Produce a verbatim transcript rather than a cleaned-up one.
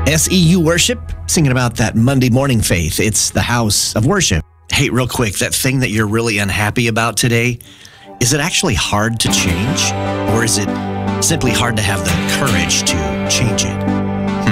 S E U Worship, singing about that Monday morning faith. It's the house of worship. Hey, real quick, that thing that you're really unhappy about today, is it actually hard to change? Or is it simply hard to have the courage to change it?